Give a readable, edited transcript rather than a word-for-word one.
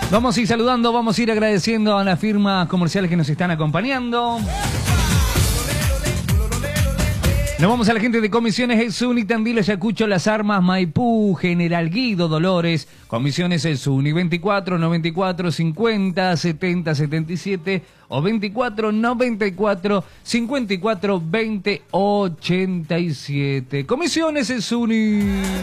Vamos a ir saludando, vamos a ir agradeciendo a las firmas comerciales que nos están acompañando. Nos vamos a la gente de Comisiones El Zuni, Tandil, Ayacucho, Las Armas, Maipú, General Guido, Dolores. Comisiones El Zuni, 24 94 50 70 77 o 24 94 54 20 87. Comisiones El Zuni.